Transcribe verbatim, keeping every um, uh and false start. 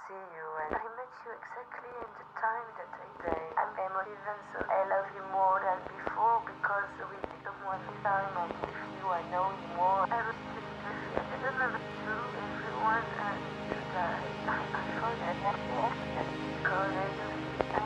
see you, and I met you exactly in the time that I say I'm emotive, and so I love you more than before because with someone time I with you, I know you more. Everything I don't know to everyone and to die. I, I forget that because I do.